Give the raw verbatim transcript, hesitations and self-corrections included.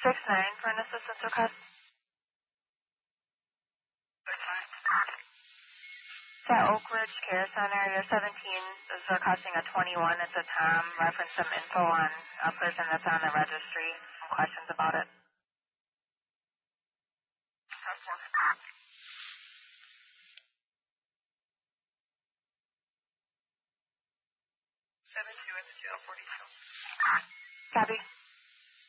six nine for an assistance request. It's at Oak Ridge Care Center. Your seventeen is requesting a twenty-one. It's a Tom. Reference some info on a person that's on the registry. Some questions about it. Seven two into jail forty-two. Copy.